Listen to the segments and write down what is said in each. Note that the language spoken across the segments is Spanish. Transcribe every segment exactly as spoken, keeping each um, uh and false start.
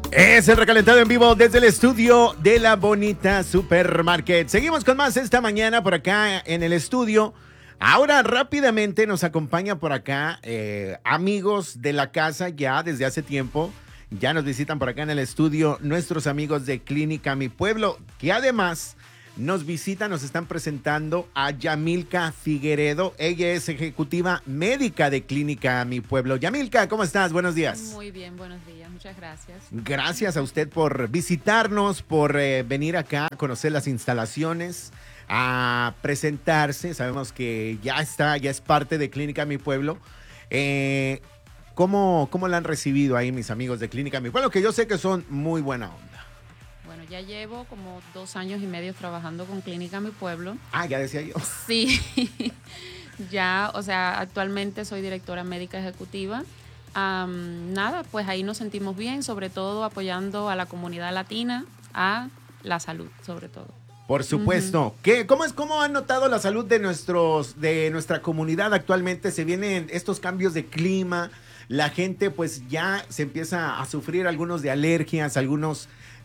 Es el recalentado en vivo desde el estudio de La Bonita Supermarket. Seguimos con más esta mañana por acá en el estudio. Ahora rápidamente nos acompaña por acá eh, amigos de la casa ya desde hace tiempo. Ya nos visitan por acá en el estudio nuestros amigos de Clínica Mi Pueblo, que además nos visitan, nos están presentando a Yamilka Figueredo. Ella es ejecutiva médica de Clínica Mi Pueblo. Yamilka, ¿cómo estás? Buenos días. Muy bien, buenos días. Muchas gracias. Gracias a usted por visitarnos, por eh, venir acá a conocer las instalaciones, a presentarse. Sabemos que ya está, ya es parte de Clínica Mi Pueblo. Eh, ¿cómo, ¿Cómo la han recibido ahí mis amigos de Clínica Mi Pueblo? Que yo sé que son muy buena onda. Bueno, ya llevo como dos años y medio trabajando con Clínica Mi Pueblo. Ah, ya decía yo. Sí, ya, o sea, actualmente soy directora médica ejecutiva. Um, nada, pues ahí nos sentimos bien, sobre todo apoyando a la comunidad latina, a la salud, sobre todo. Por supuesto. Uh-huh. ¿Qué, cómo, es, ¿Cómo han notado la salud de, nuestros, de nuestra comunidad actualmente? Se vienen estos cambios de clima, la gente pues ya se empieza a sufrir algunos de alergias, algunos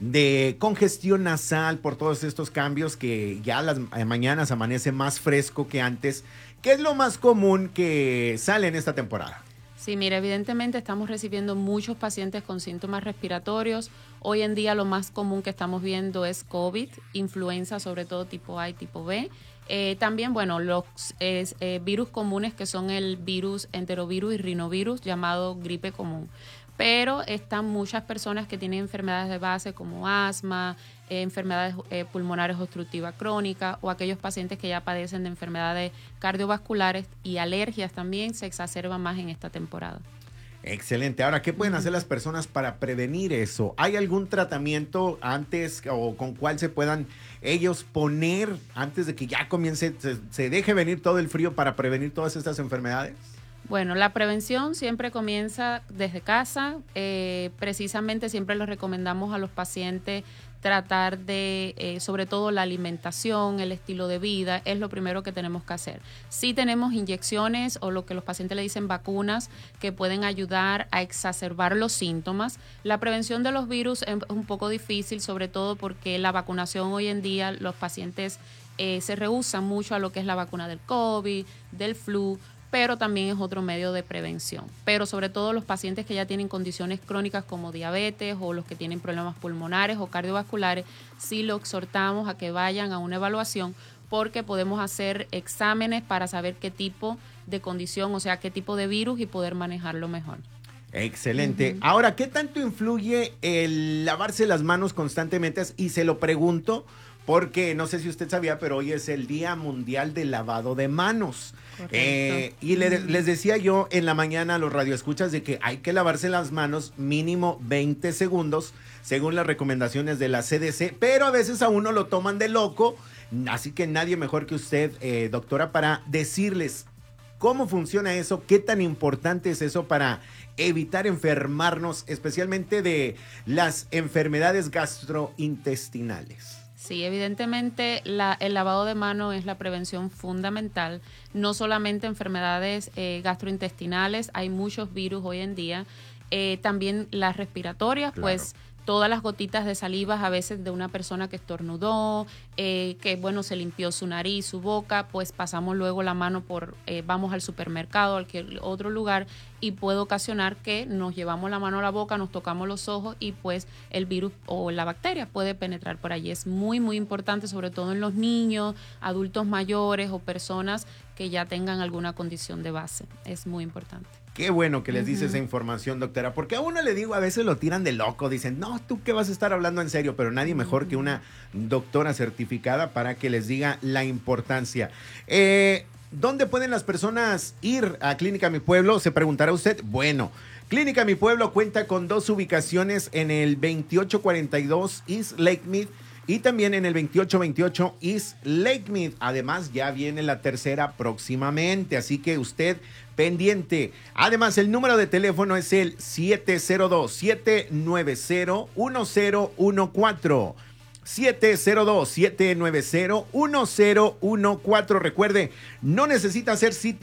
de congestión nasal por todos estos cambios, que ya las mañanas amanece más fresco que antes. ¿Qué es lo más común que sale en esta temporada? Sí, mira, evidentemente estamos recibiendo muchos pacientes con síntomas respiratorios. Hoy en día lo más común que estamos viendo es COVID, influenza, sobre todo tipo A y tipo B. Eh, también, bueno, los es, eh, virus comunes que son el virus enterovirus y rinovirus, llamado gripe común. Pero están muchas personas que tienen enfermedades de base como asma, eh, enfermedades eh, pulmonares obstructivas crónicas, o aquellos pacientes que ya padecen de enfermedades cardiovasculares y alergias también se exacerban más en esta temporada. Excelente. Ahora, ¿qué pueden hacer las personas para prevenir eso? ¿Hay algún tratamiento antes o con cuál se puedan ellos poner antes de que ya comience, se, se deje venir todo el frío para prevenir todas estas enfermedades? Bueno, la prevención siempre comienza desde casa. Eh, precisamente siempre les recomendamos a los pacientes tratar de, eh, sobre todo la alimentación, el estilo de vida, es lo primero que tenemos que hacer. Sí tenemos inyecciones o lo que los pacientes le dicen vacunas que pueden ayudar a exacerbar los síntomas. La prevención de los virus es un poco difícil, sobre todo porque la vacunación hoy en día, los pacientes eh, se rehúsan mucho a lo que es la vacuna del COVID, del flu, pero también es otro medio de prevención. Pero sobre todo los pacientes que ya tienen condiciones crónicas como diabetes o los que tienen problemas pulmonares o cardiovasculares, sí lo exhortamos a que vayan a una evaluación porque podemos hacer exámenes para saber qué tipo de condición, o sea, qué tipo de virus y poder manejarlo mejor. Excelente. Uh-huh. Ahora, ¿qué tanto influye el lavarse las manos constantemente? Y se lo pregunto porque no sé si usted sabía, pero hoy es el Día Mundial del Lavado de Manos. Eh, y le, les decía yo en la mañana a los radioescuchas de que hay que lavarse las manos mínimo veinte segundos según las recomendaciones de la C D C, pero a veces a uno lo toman de loco, así que nadie mejor que usted, eh, doctora, para decirles cómo funciona eso, qué tan importante es eso para evitar enfermarnos, especialmente de las enfermedades gastrointestinales. Sí, evidentemente la, el lavado de manos es la prevención fundamental, no solamente enfermedades eh, gastrointestinales, hay muchos virus hoy en día, eh, también las respiratorias, claro. Pues todas las gotitas de saliva a veces de una persona que estornudó, eh, que bueno, se limpió su nariz, su boca, pues pasamos luego la mano por, eh, vamos al supermercado, a cualquier otro lugar y puede ocasionar que nos llevamos la mano a la boca, nos tocamos los ojos y pues el virus o la bacteria puede penetrar por allí. Es muy, muy importante, sobre todo en los niños, adultos mayores o personas que ya tengan alguna condición de base. Es muy importante. Qué bueno que les dice uh-huh. esa información, doctora, porque a uno le digo, a veces lo tiran de loco, dicen, no, tú qué vas a estar hablando en serio, pero nadie mejor uh-huh. que una doctora certificada para que les diga la importancia. Eh, ¿Dónde pueden las personas ir a Clínica Mi Pueblo? Se preguntará usted. Bueno, Clínica Mi Pueblo cuenta con dos ubicaciones en el veintiocho cuarenta y dos East Lake Mead y también en el veintiocho veintiocho East Lake Mead. Además, ya viene la tercera próximamente, así que usted pendiente. Además, el número de teléfono es el siete cero dos, siete nueve cero, uno cero uno cuatro. siete cero dos, siete nueve cero, uno cero uno cuatro. Recuerde, no necesita hacer cita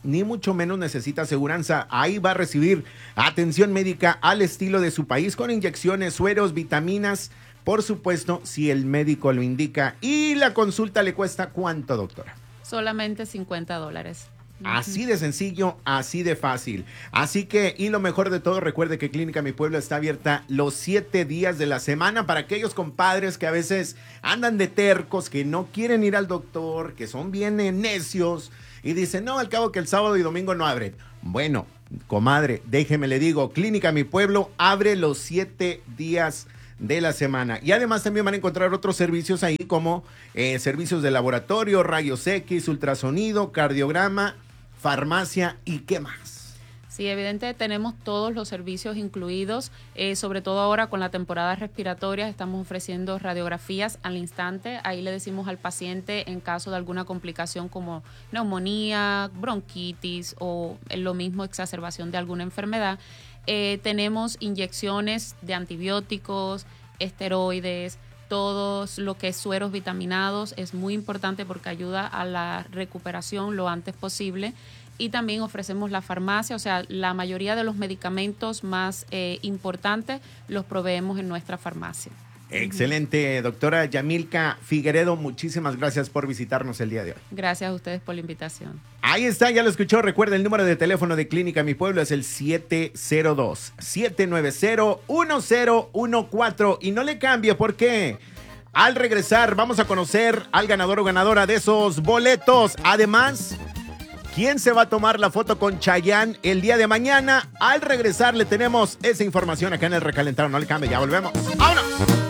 ni mucho menos necesita aseguranza. Ahí va a recibir atención médica al estilo de su país con inyecciones, sueros, vitaminas, por supuesto, si el médico lo indica. Y la consulta le cuesta ¿cuánto, doctora? Solamente cincuenta dólares. Así de sencillo, así de fácil. Así que, y lo mejor de todo, recuerde que Clínica Mi Pueblo está abierta los siete días de la semana para aquellos compadres que a veces andan de tercos, que no quieren ir al doctor, que son bien eh, necios y dicen, no, al cabo que el sábado y domingo no abren. Bueno, comadre, déjeme le digo, Clínica Mi Pueblo abre los siete días de la semana. Y además también van a encontrar otros servicios ahí como eh, servicios de laboratorio, rayos X, ultrasonido, cardiograma, farmacia y qué más. Sí, evidentemente tenemos todos los servicios incluidos, eh, sobre todo ahora con la temporada respiratoria estamos ofreciendo radiografías al instante. Ahí le decimos al paciente en caso de alguna complicación como neumonía, bronquitis o lo mismo exacerbación de alguna enfermedad. Eh, tenemos inyecciones de antibióticos, esteroides, todos lo que es sueros vitaminados es muy importante porque ayuda a la recuperación lo antes posible. Y también ofrecemos la farmacia, o sea, la mayoría de los medicamentos más eh, importantes los proveemos en nuestra farmacia. Excelente, doctora Yamilka Figueredo, muchísimas gracias por visitarnos el día de hoy. Gracias a ustedes por la invitación. Ahí está, ya lo escuchó, recuerda el número de teléfono de Clínica Mi Pueblo es el siete cero dos, siete nueve cero, uno cero uno cuatro y no le cambie porque al regresar vamos a conocer al ganador o ganadora de esos boletos. Además, ¿quién se va a tomar la foto con Chayanne el día de mañana? Al regresar le tenemos esa información acá en el recalentado, no le cambie, ya volvemos. ¡Vámonos!